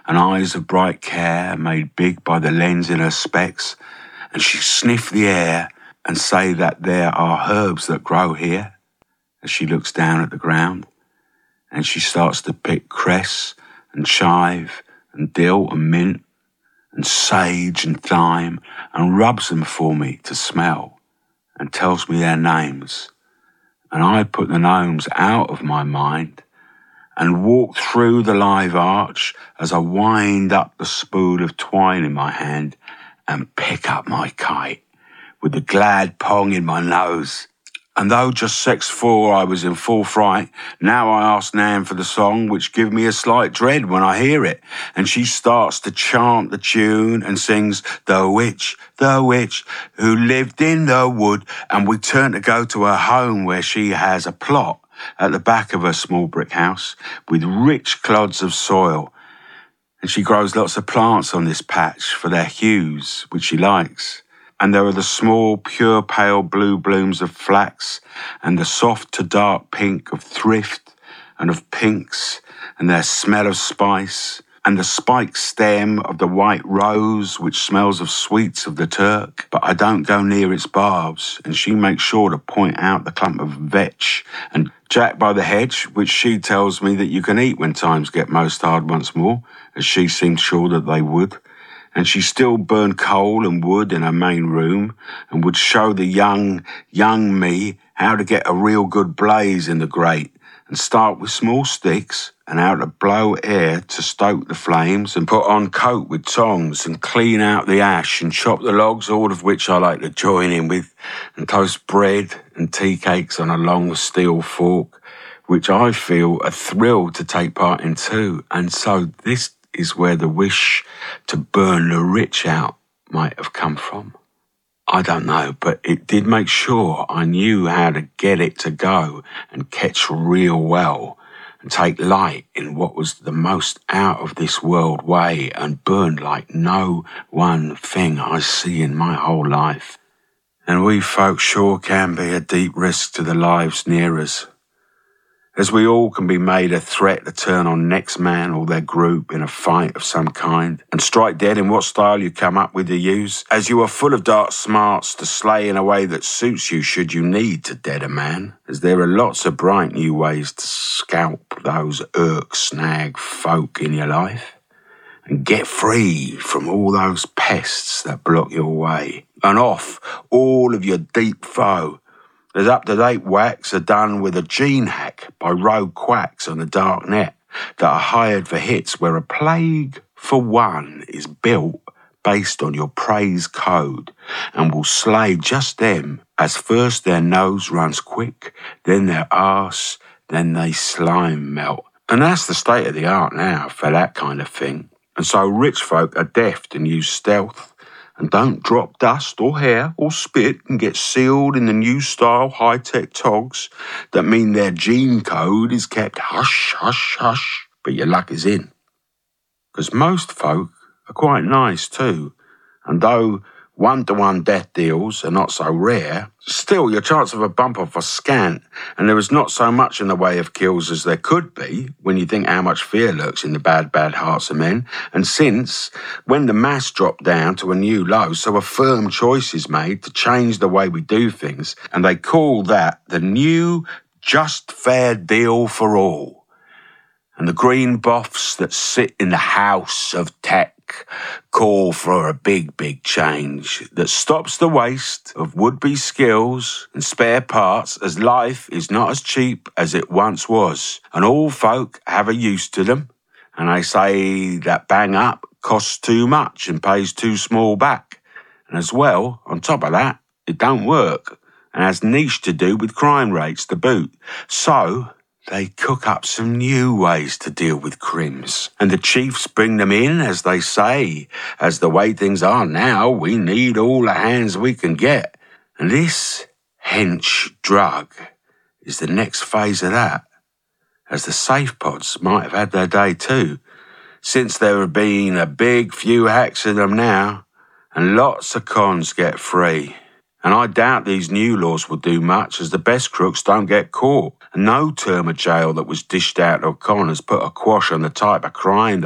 and eyes of bright care made big by the lens in her specs, and she sniff the air and say that there are herbs that grow here, as she looks down at the ground, and she starts to pick cress and chive and dill and mint and sage and thyme and rubs them for me to smell and tells me their names. And I put the gnomes out of my mind and walk through the live arch as I wind up the spool of twine in my hand and pick up my kite with the glad pong in my nose. And though just 6'4", I was in full fright, now I ask Nan for the song, which give me a slight dread when I hear it. And she starts to chant the tune and sings, the witch, who lived in the wood. And we turn to go to her home where she has a plot at the back of her small brick house with rich clods of soil. And she grows lots of plants on this patch for their hues, which she likes. And there are the small, pure, pale blue blooms of flax and the soft to dark pink of thrift and of pinks and their smell of spice and the spiked stem of the white rose which smells of sweets of the Turk. But I don't go near its barbs, and she makes sure to point out the clump of vetch and jack by the hedge, which she tells me that you can eat when times get most hard once more, as she seemed sure that they would. And she still burned coal and wood in her main room and would show the young me how to get a real good blaze in the grate and start with small sticks and how to blow air to stoke the flames and put on coat with tongs and clean out the ash and chop the logs, all of which I like to join in with, and toast bread and tea cakes on a long steel fork, which I feel a thrill to take part in too. And so this is where the wish to burn the rich out might have come from. I don't know, but it did make sure I knew how to get it to go and catch real well and take light in what was the most out of this world way and burn like no one thing I see in my whole life. And we folk sure can be a deep risk to the lives near us, as we all can be made a threat to turn on next man or their group in a fight of some kind and strike dead in what style you come up with to use, as you are full of dark smarts to slay in a way that suits you should you need to dead a man, as there are lots of bright new ways to scalp those snag folk in your life and get free from all those pests that block your way and off all of your deep foe. There's up-to-date whacks are done with a gene hack by rogue quacks on the dark net that are hired for hits where a plague for one is built based on your praise code and will slay just them as first their nose runs quick, then their arse, then they slime melt. And that's the state of the art now for that kind of thing. And so rich folk are deft and use stealth and don't drop dust or hair or spit and get sealed in the new style high-tech togs that mean their gene code is kept hush, hush, hush, but your luck is in. Because most folk are quite nice too, and though one-to-one death deals are not so rare, still your chance of a bump off are scant, and there is not so much in the way of kills as there could be when you think how much fear lurks in the bad hearts of men. And since, when the mass dropped down to a new low, so a firm choice is made to change the way we do things, and they call that the new just fair deal for all. And the green buffs that sit in the house of tech call for a big change that stops the waste of would-be skills and spare parts, as life is not as cheap as it once was, and all folk have a use to them, and they say that bang up costs too much and pays too small back. And as well, on top of that, it don't work and has niche to do with crime rates to boot. So they cook up some new ways to deal with crims. And the chiefs bring them in, as they say, as the way things are now, we need all the hands we can get. And this hench drug is the next phase of that, as the safe pods might have had their day too, since there have been a big few hacks of them now, and lots of cons get free. And I doubt these new laws will do much, as the best crooks don't get caught. And no term of jail that was dished out of con has put a quash on the type of crime